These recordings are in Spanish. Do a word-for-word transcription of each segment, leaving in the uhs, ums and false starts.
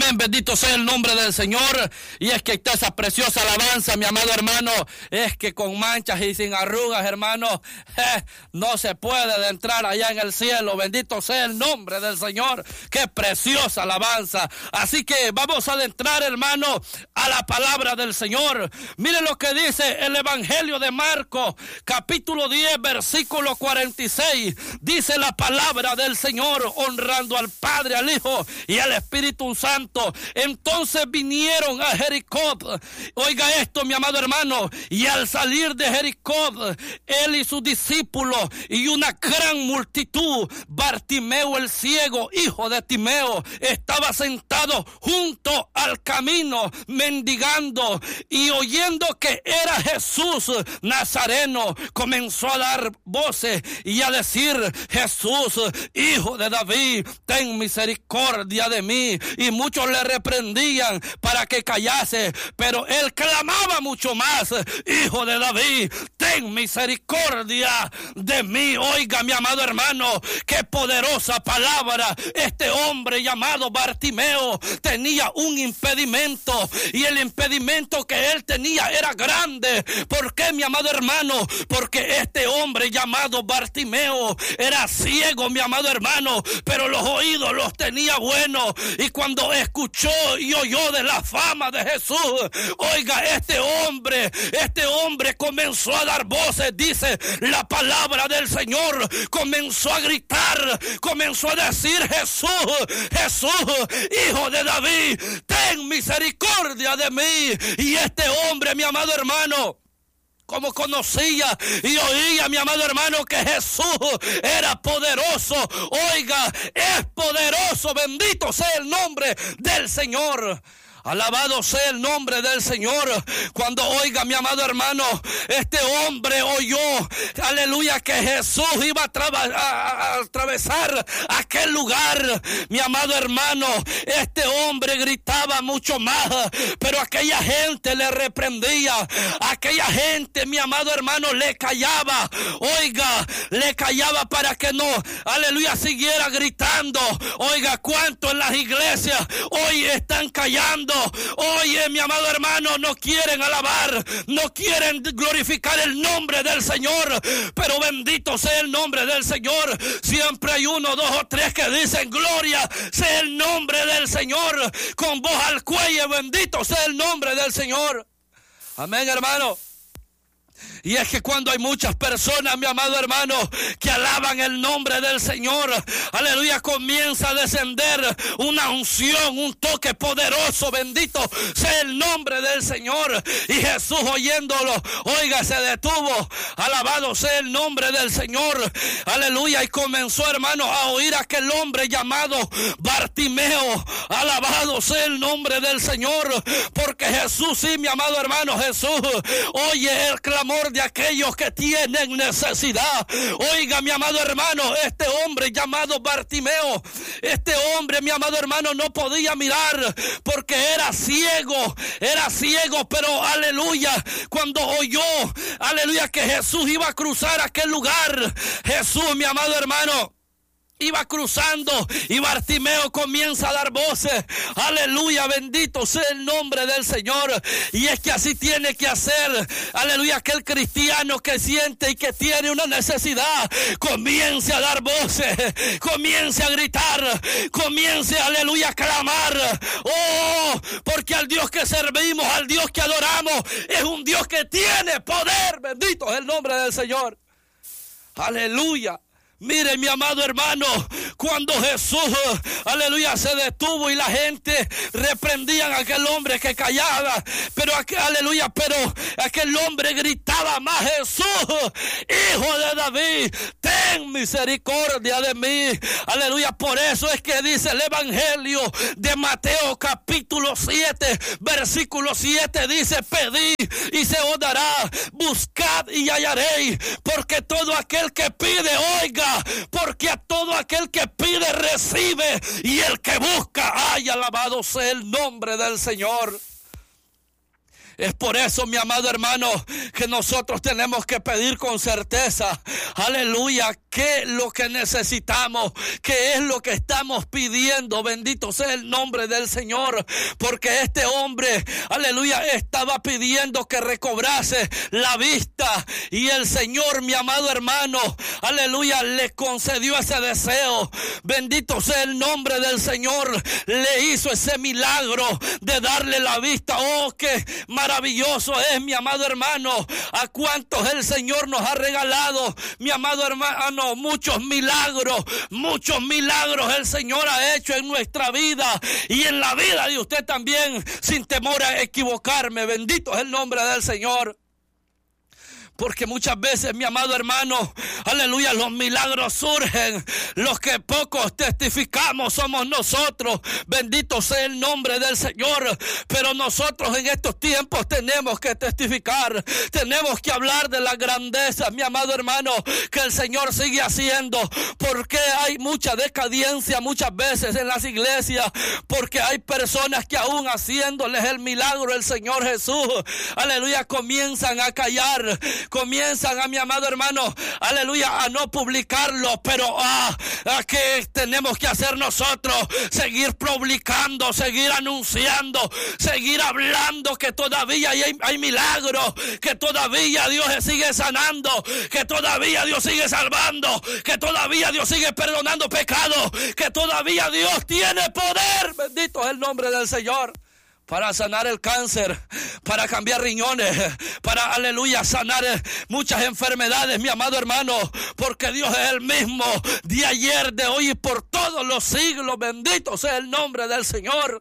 Amén, bendito sea el nombre del Señor. Y es que está esa preciosa alabanza, mi amado hermano, es que con manchas y sin arrugas, hermano, eh, no se puede entrar allá en el cielo. Bendito sea el nombre del Señor. Qué preciosa alabanza. Así que vamos a adentrar, hermano, a la palabra del Señor. Mire lo que dice el Evangelio de Marcos, capítulo diez, versículo cuarenta y seis. Dice la palabra del Señor, honrando al Padre, al Hijo y al Espíritu Santo. Entonces vinieron a Jericó. Oiga esto, mi amado hermano. Y al salir de Jericó, él y sus discípulos y una gran multitud, Bartimeo el ciego, hijo de Timeo, estaba sentado junto al camino, mendigando, y oyendo que era Jesús Nazareno, comenzó a dar voces y a decir: Jesús, hijo de David, ten misericordia de mí. Y muchos le reprendían para que callase, pero él clamaba mucho más: Hijo de David, ten misericordia de mí. Oiga, mi amado hermano, qué poderosa palabra. Este hombre llamado Bartimeo tenía un impedimento, y el impedimento que él tenía era grande. ¿Por qué, mi amado hermano? Porque este hombre llamado Bartimeo era ciego, mi amado hermano, pero los oídos los tenía buenos. Y cuando escuchó y oyó de la fama de Jesús, oiga, este hombre, este hombre comenzó a dar voces, dice la palabra del Señor. Comenzó a gritar, comenzó a decir: Jesús, Jesús, hijo de David, ten misericordia de mí. Y este hombre, mi amado hermano, como conocía y oía, mi amado hermano, que Jesús era poderoso. Oiga, es poderoso. Bendito sea el nombre del Señor. Alabado sea el nombre del Señor. Cuando, oiga, mi amado hermano, este hombre oyó, aleluya, que Jesús iba a, traba, a, a atravesar aquel lugar, mi amado hermano, este hombre gritaba mucho más, pero aquella gente le reprendía, aquella gente, mi amado hermano, le callaba. Oiga, le callaba para que no, aleluya, siguiera gritando. Oiga, cuánto en las iglesias hoy están callando. Oye, mi amado hermano, no quieren alabar, no quieren glorificar el nombre del Señor, pero bendito sea el nombre del Señor. Siempre hay uno, dos o tres que dicen: gloria sea el nombre del Señor, con voz al cuello. Bendito sea el nombre del Señor. Amén, hermano. Y es que cuando hay muchas personas, mi amado hermano, que alaban el nombre del Señor, aleluya, comienza a descender una unción, un toque poderoso. Bendito sea el nombre del Señor. Y Jesús, oyéndolo, oiga, se detuvo. Alabado sea el nombre del Señor. Aleluya. Y comenzó, hermano, a oír a aquel hombre llamado Bartimeo. Alabado sea el nombre del Señor. Porque Jesús, sí, mi amado hermano, Jesús oye el clamor de aquellos que tienen necesidad. Oiga, mi amado hermano, este hombre llamado Bartimeo, este hombre, mi amado hermano, no podía mirar porque era ciego, era ciego, pero aleluya, cuando oyó, aleluya, que Jesús iba a cruzar aquel lugar, Jesús, mi amado hermano, iba cruzando, y Bartimeo comienza a dar voces. Aleluya, bendito sea el nombre del Señor. Y es que así tiene que hacer, aleluya, aquel cristiano que siente y que tiene una necesidad. Comience a dar voces, comience a gritar, comience, aleluya, a clamar. Oh, porque al Dios que servimos, al Dios que adoramos, es un Dios que tiene poder. Bendito es el nombre del Señor. Aleluya. Mire, mi amado hermano, cuando Jesús, aleluya, se detuvo y la gente reprendían a aquel hombre que callaba, pero aquel, aleluya, pero aquel hombre gritaba más: Jesús, hijo de David, ten misericordia de mí. Aleluya. Por eso es que dice el Evangelio de Mateo capítulo siete, versículo siete, dice: pedid y se os dará, buscad y hallaréis, porque todo aquel que pide, oiga, porque a todo aquel que pide recibe, y el que busca halla. Alabado sea el nombre del Señor. Es por eso, mi amado hermano, que nosotros tenemos que pedir con certeza, aleluya, qué es lo que necesitamos, qué es lo que estamos pidiendo. Bendito sea el nombre del Señor, porque este hombre, aleluya, estaba pidiendo que recobrase la vista, y el Señor, mi amado hermano, aleluya, le concedió ese deseo. Bendito sea el nombre del Señor, le hizo ese milagro de darle la vista. Oh, qué maravilloso es, mi amado hermano, a cuántos el Señor nos ha regalado, mi amado hermano, muchos milagros, muchos milagros el Señor ha hecho en nuestra vida y en la vida de usted también, sin temor a equivocarme. Bendito es el nombre del Señor. Porque muchas veces, mi amado hermano, aleluya, los milagros surgen. Los que pocos testificamos somos nosotros. Bendito sea el nombre del Señor. Pero nosotros en estos tiempos tenemos que testificar. Tenemos que hablar de la grandeza, mi amado hermano, que el Señor sigue haciendo. Porque hay mucha decadencia muchas veces en las iglesias. Porque hay personas que aún haciéndoles el milagro el Señor Jesús, aleluya, comienzan a callar. Comienzan, a mi amado hermano, aleluya, a no publicarlo, pero ah, ah, ¿qué tenemos que hacer nosotros? Seguir publicando, seguir anunciando, seguir hablando que todavía hay, hay milagros, que todavía Dios sigue sanando, que todavía Dios sigue salvando, que todavía Dios sigue perdonando pecados, que todavía Dios tiene poder. Bendito es el nombre del Señor. Para sanar el cáncer, para cambiar riñones, para, aleluya, sanar muchas enfermedades, mi amado hermano, porque Dios es el mismo de ayer, de hoy y por todos los siglos. Bendito sea el nombre del Señor.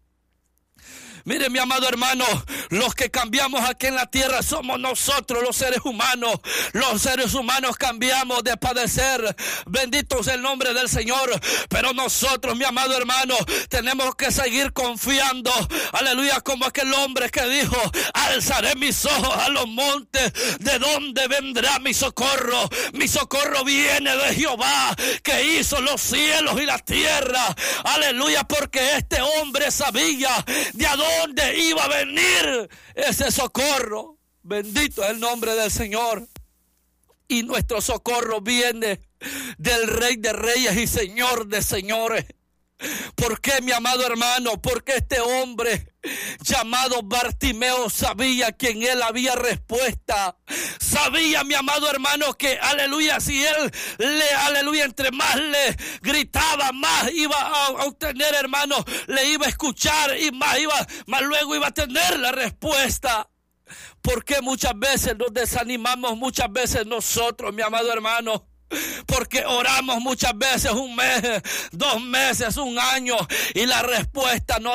Mire, mi amado hermano, los que cambiamos aquí en la tierra somos nosotros, los seres humanos. Los seres humanos cambiamos de padecer. Bendito sea el nombre del Señor. Pero nosotros, mi amado hermano, tenemos que seguir confiando. Aleluya, como aquel hombre que dijo: alzaré mis ojos a los montes, ¿de dónde vendrá mi socorro? Mi socorro viene de Jehová, que hizo los cielos y la tierra. Aleluya, porque este hombre sabía de a dónde ¿dónde iba a venir ese socorro? Bendito es el nombre del Señor. Y nuestro socorro viene del Rey de Reyes y Señor de Señores. ¿Por qué, mi amado hermano? Porque este hombre llamado Bartimeo sabía que en él había respuesta. Sabía, mi amado hermano, que aleluya, si él le, aleluya, entre más le gritaba, más iba a, a obtener, hermano, le iba a escuchar y más iba, más luego iba a tener la respuesta. Porque muchas veces nos desanimamos, muchas veces nosotros, mi amado hermano, porque oramos muchas veces un mes, dos meses, un año, y la respuesta no